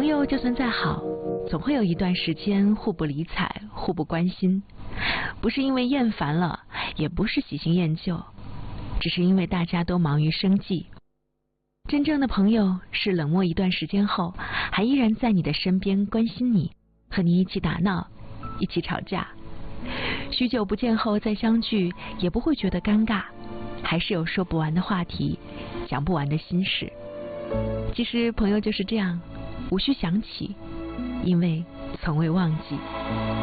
朋友就算再好，总会有一段时间互不理睬，互不关心，不是因为厌烦了，也不是喜新厌旧，只是因为大家都忙于生计。真正的朋友是冷漠一段时间后，还依然在你的身边关心你，和你一起打闹，一起吵架。许久不见后再相聚，也不会觉得尴尬，还是有说不完的话题，讲不完的心事。其实朋友就是这样，无需想起，因为从未忘记。